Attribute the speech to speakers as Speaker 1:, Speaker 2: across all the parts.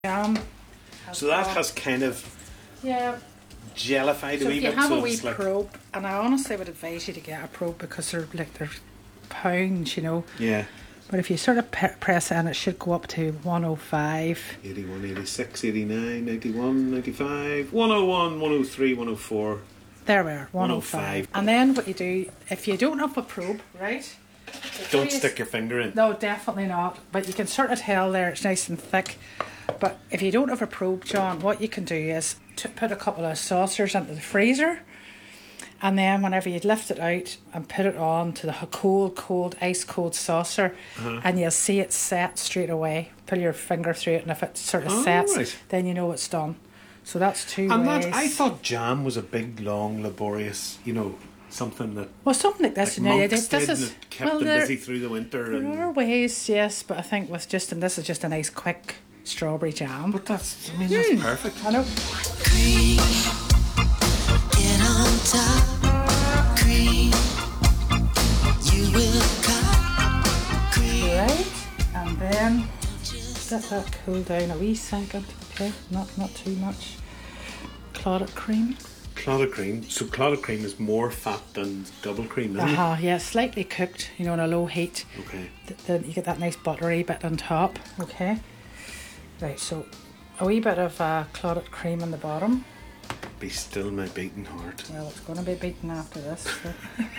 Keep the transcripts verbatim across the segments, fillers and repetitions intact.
Speaker 1: Jam.
Speaker 2: So that has kind of
Speaker 1: yeah.
Speaker 2: jellified
Speaker 1: So
Speaker 2: a wee
Speaker 1: if you
Speaker 2: bit.
Speaker 1: have
Speaker 2: so
Speaker 1: a wee
Speaker 2: it's like,
Speaker 1: probe, and I honestly would advise you to get a probe because they're like they're pounds, you know.
Speaker 2: yeah.
Speaker 1: But if you sort of pe- press in, it should go up to one oh five.
Speaker 2: eighty-one, eighty-six, eighty-nine, ninety-one, ninety-five, one oh one, one oh three, one oh four.
Speaker 1: There we are, one oh five. And then what you do, if you don't have a probe, right?
Speaker 2: Don't stick your finger in.
Speaker 1: No, definitely not. But you can sort of tell there it's nice and thick. But if you don't have a probe, John, what you can do is to put a couple of saucers into the freezer. And then whenever you lift it out and put it on to the cold, cold, ice cold saucer, uh-huh. and you'll see it set straight away. Pull your finger through it, and if it sort of
Speaker 2: oh,
Speaker 1: sets,
Speaker 2: right.
Speaker 1: then you know it's done. So that's two
Speaker 2: and
Speaker 1: ways.
Speaker 2: And I thought jam was a big, long, laborious, you know, something that...
Speaker 1: Well, something like this,
Speaker 2: like
Speaker 1: you know,
Speaker 2: monks
Speaker 1: this
Speaker 2: did
Speaker 1: is,
Speaker 2: and it kept
Speaker 1: well,
Speaker 2: them
Speaker 1: there,
Speaker 2: busy through the winter.
Speaker 1: There
Speaker 2: and...
Speaker 1: are ways, yes, but I think with just, and this is just a nice, quick strawberry jam.
Speaker 2: But that's, I mean, that's
Speaker 1: mm.
Speaker 2: perfect.
Speaker 1: I know.
Speaker 3: Cream, get on top. Cream, you will cut. Cream.
Speaker 1: Right, and then let that cool down a wee second. Okay, not not too much. Clotted cream.
Speaker 2: Clotted cream. So clotted cream is more fat than double cream, isn't
Speaker 1: uh-huh, it? Yeah, slightly cooked, you know, on a low heat.
Speaker 2: Okay.
Speaker 1: Then you get that nice buttery bit on top. Okay. Right, so a wee bit of uh, clotted cream on the bottom.
Speaker 2: Be still my beating heart.
Speaker 1: Well, it's going to be beaten after this. So.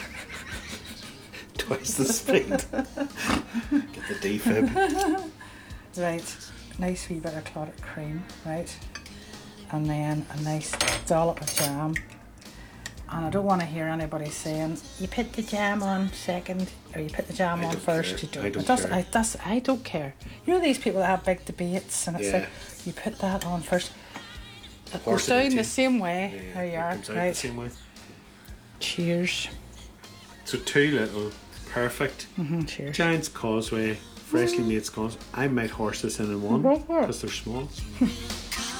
Speaker 2: Twice the speed. Get the defib.
Speaker 1: Right, nice wee bit of clotted cream, right? And then a nice dollop of jam. And I don't want to hear anybody saying, you put the jam on second, or you put the jam
Speaker 2: I
Speaker 1: on
Speaker 2: don't
Speaker 1: first.
Speaker 2: Care.
Speaker 1: You don't.
Speaker 2: I don't
Speaker 1: it does,
Speaker 2: care.
Speaker 1: I, that's, I don't care. You know these people that have big debates and it's
Speaker 2: yeah.
Speaker 1: like, you put that on first. It
Speaker 2: Horse
Speaker 1: goes down
Speaker 2: it
Speaker 1: the same way.
Speaker 2: Yeah,
Speaker 1: There you are.
Speaker 2: comes out
Speaker 1: Right.
Speaker 2: the same way.
Speaker 1: Cheers.
Speaker 2: So two little perfect
Speaker 1: Mm-hmm, cheers.
Speaker 2: Giant's Causeway, freshly made scones. I might horse this in in one because they're small.